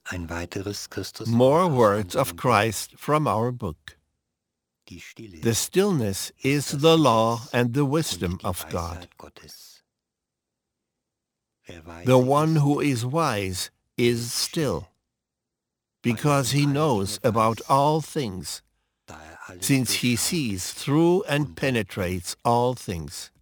More words of Christ from our book. The stillness is the law and the wisdom of God. The one who is wise is still, because he knows about all things, since he sees through and penetrates all things.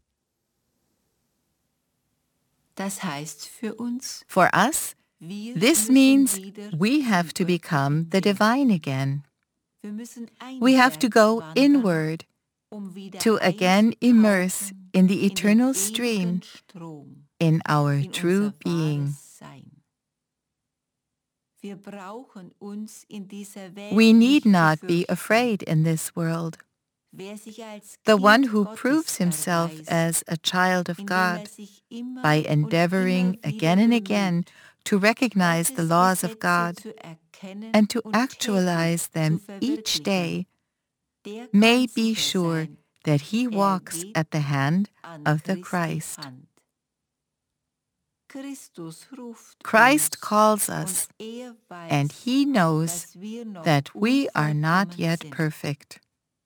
Das heißt für uns, For us, this means we have to become the divine again. We have to go inward to again immerse in the eternal stream, in our true being. We need not be afraid in this world. The one who proves himself as a child of God by endeavoring again and again to recognize the laws of God and to actualize them each day may be sure that he walks at the hand of the Christ. Christ calls us, and he knows that we are not yet perfect.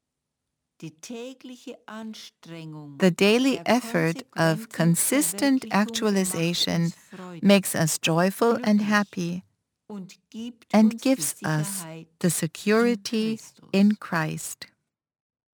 The daily effort of consistent actualization makes us joyful and happy and gives us the security in Christ.